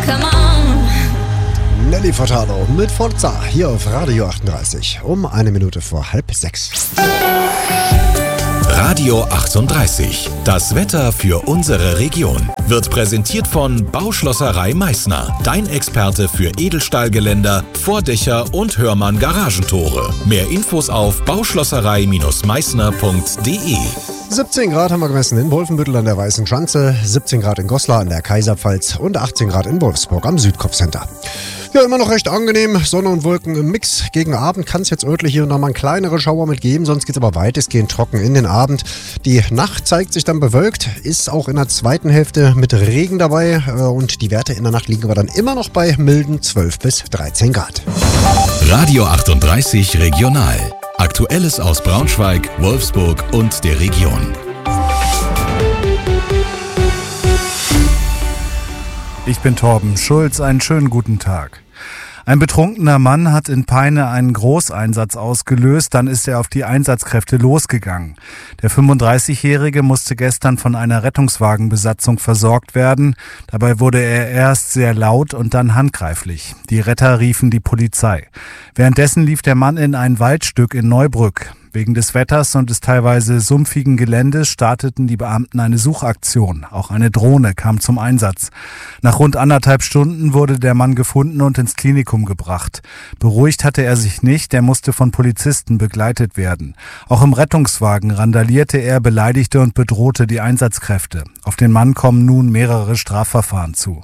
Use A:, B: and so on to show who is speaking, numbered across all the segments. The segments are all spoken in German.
A: come on.
B: Nelly Furtado mit Forza hier auf Radio 38 um 5:01.
C: Radio 38. Das Wetter für unsere Region wird präsentiert von Bauschlosserei Meißner. Dein Experte für Edelstahlgeländer, Vordächer und Hörmann Garagentore. Mehr Infos auf bauschlosserei-meißner.de.
B: 17 Grad haben wir gemessen in Wolfenbüttel an der Weißen Schanze, 17 Grad in Goslar an der Kaiserpfalz und 18 Grad in Wolfsburg am Südkopfcenter. Ja, immer noch recht angenehm. Sonne und Wolken im Mix. Gegen Abend kann es jetzt örtlich hier und da mal einen kleineren Schauer mitgeben, sonst geht es aber weitestgehend trocken in den Abend. Die Nacht zeigt sich dann bewölkt, ist auch in der zweiten Hälfte mit Regen dabei und die Werte in der Nacht liegen aber dann immer noch bei milden 12 bis 13 Grad.
C: Radio 38 Regional. Aktuelles aus Braunschweig, Wolfsburg und der Region.
D: Ich bin Torben Schulz, einen schönen guten Tag. Ein betrunkener Mann hat in Peine einen Großeinsatz ausgelöst, dann ist er auf die Einsatzkräfte losgegangen. Der 35-Jährige musste gestern von einer Rettungswagenbesatzung versorgt werden. Dabei wurde er erst sehr laut und dann handgreiflich. Die Retter riefen die Polizei. Währenddessen lief der Mann in ein Waldstück in Neubrück. Wegen des Wetters und des teilweise sumpfigen Geländes starteten die Beamten eine Suchaktion. Auch eine Drohne kam zum Einsatz. Nach rund 1,5 Stunden wurde der Mann gefunden und ins Klinikum gebracht. Beruhigt hatte er sich nicht, er musste von Polizisten begleitet werden. Auch im Rettungswagen randalierte er, beleidigte und bedrohte die Einsatzkräfte. Auf den Mann kommen nun mehrere Strafverfahren zu.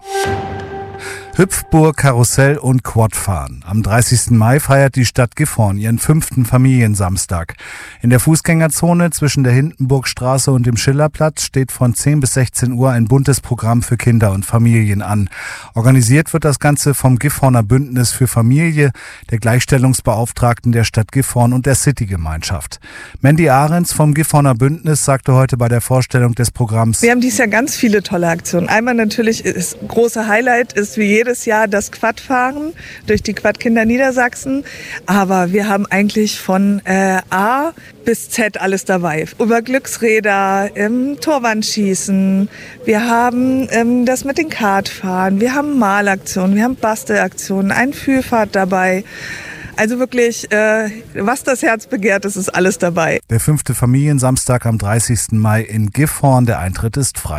D: Hüpfburg, Karussell und Quadfahren. Am 30. Mai feiert die Stadt Gifhorn ihren 5. Familiensamstag. In der Fußgängerzone zwischen der Hindenburgstraße und dem Schillerplatz steht von 10 bis 16 Uhr ein buntes Programm für Kinder und Familien an. Organisiert wird das Ganze vom Gifhorner Bündnis für Familie, der Gleichstellungsbeauftragten der Stadt Gifhorn und der City-Gemeinschaft. Mandy Ahrens vom Gifhorner Bündnis sagte heute bei der Vorstellung des Programms:
E: Wir haben dieses Jahr ganz viele tolle Aktionen. Einmal natürlich ist große Highlight ist wie jedes Jahr das Quadfahren durch die Quadkinder Niedersachsen. Aber wir haben eigentlich von A bis Z alles dabei. Über Glücksräder, Torwandschießen. Wir haben das mit den Kartfahren. Wir haben Malaktionen, wir haben Bastelaktionen, ein Vielfahrt dabei. Also wirklich, was das Herz begehrt, ist alles dabei.
D: Der 5. Familiensamstag am 30. Mai in Gifhorn. Der Eintritt ist frei.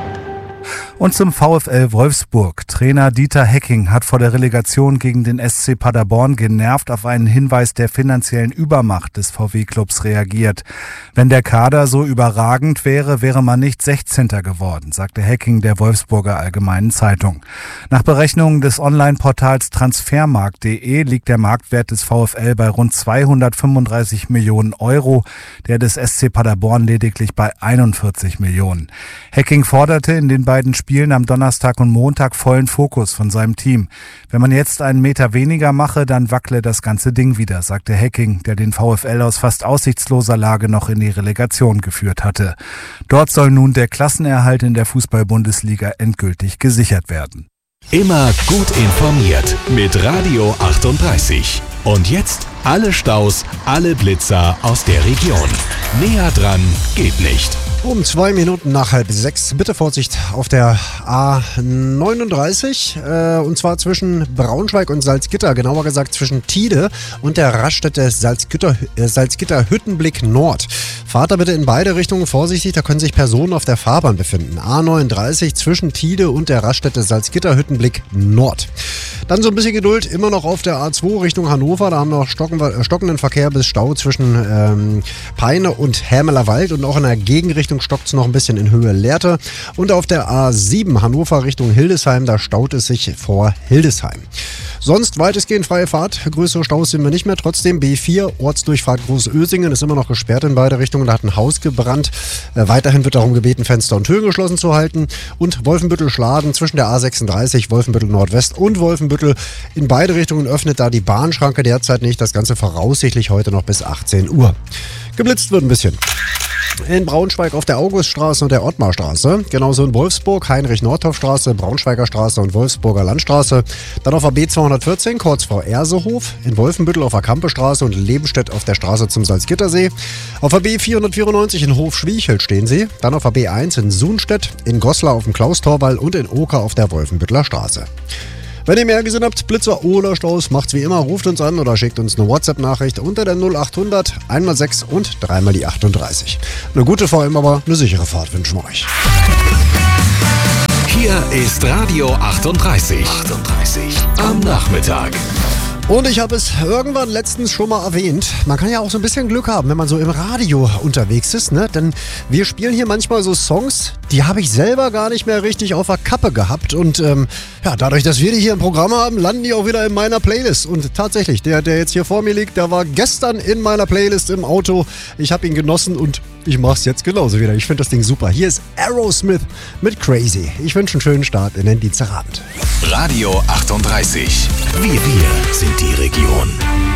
D: Und zum VfL Wolfsburg. Trainer Dieter Hecking hat vor der Relegation gegen den SC Paderborn genervt auf einen Hinweis der finanziellen Übermacht des VW-Clubs reagiert. Wenn der Kader so überragend wäre, wäre man nicht 16. geworden, sagte Hecking der Wolfsburger Allgemeinen Zeitung. Nach Berechnungen des Online-Portals Transfermarkt.de liegt der Marktwert des VfL bei rund 235 Millionen Euro, der des SC Paderborn lediglich bei 41 Millionen. Hecking forderte in den beiden Spielen am Donnerstag und Montag vollen Fokus von seinem Team. Wenn man jetzt einen Meter weniger mache, dann wackle das ganze Ding wieder, sagte Hecking, der den VfL aus fast aussichtsloser Lage noch in die Relegation geführt hatte. Dort soll nun der Klassenerhalt in der Fußball-Bundesliga endgültig gesichert werden.
C: Immer gut informiert mit Radio 38. Und jetzt alle Staus, alle Blitzer aus der Region. Näher dran geht nicht.
B: Um 2 Minuten nach 5:30. Bitte Vorsicht auf der A39, und zwar zwischen Braunschweig und Salzgitter, genauer gesagt zwischen Tide und der Raststätte Salzgitter Hüttenblick Nord. Fahrt da bitte in beide Richtungen vorsichtig, da können sich Personen auf der Fahrbahn befinden. A39 zwischen Tide und der Raststätte Salzgitter Hüttenblick Nord. Dann so ein bisschen Geduld, immer noch auf der A2 Richtung Hannover, da haben wir noch stockenden Verkehr bis Stau zwischen Peine und Hämeler Wald und auch in der Gegenrichtung stockt es noch ein bisschen in Höhe Lehrte. Und auf der A7 Hannover Richtung Hildesheim, da staut es sich vor Hildesheim. Sonst weitestgehend freie Fahrt, größere Staus sind wir nicht mehr. Trotzdem B4, Ortsdurchfahrt Großösingen, ist immer noch gesperrt in beide Richtungen. Da hat ein Haus gebrannt. Weiterhin wird darum gebeten, Fenster und Türen geschlossen zu halten. Und Wolfenbüttel-Schladen zwischen der A36, Wolfenbüttel Nordwest und Wolfenbüttel in beide Richtungen öffnet da die Bahnschranke derzeit nicht. Das Ganze voraussichtlich heute noch bis 18 Uhr. Geblitzt wird ein bisschen. In Braunschweig auf der Auguststraße und der Ottmarstraße. Genauso in Wolfsburg, Heinrich-Nordhoff-Straße, Braunschweiger Straße und Wolfsburger Landstraße. Dann auf der B214, kurz vor Ersehof. In Wolfenbüttel auf der Kampestraße und Lebenstedt auf der Straße zum Salzgittersee. Auf der B494 in Hofschwiechel stehen sie. Dann auf der B1 in Sunstedt, in Goslar auf dem Klaustorwall und in Oker auf der Wolfenbütteler Straße. Wenn ihr mehr gesehen habt, Blitzer oder Staus, macht's wie immer, ruft uns an oder schickt uns eine WhatsApp-Nachricht unter der 0800 1x6 und 3x38. Eine gute, vor allem aber eine sichere Fahrt wünschen wir euch.
C: Hier ist Radio 38. Am Nachmittag.
B: Und ich habe es irgendwann letztens schon mal erwähnt, man kann ja auch so ein bisschen Glück haben, wenn man so im Radio unterwegs ist, ne? Denn wir spielen hier manchmal so Songs, die habe ich selber gar nicht mehr richtig auf der Kappe gehabt. Und ja, dadurch, dass wir die hier im Programm haben, landen die auch wieder in meiner Playlist. Und tatsächlich, der jetzt hier vor mir liegt, der war gestern in meiner Playlist im Auto. Ich habe ihn genossen und ich mache es jetzt genauso wieder. Ich finde das Ding super. Hier ist Aerosmith mit Crazy. Ich wünsche einen schönen Start in den Dienstagabend.
C: Radio 38. Wir sind die Region.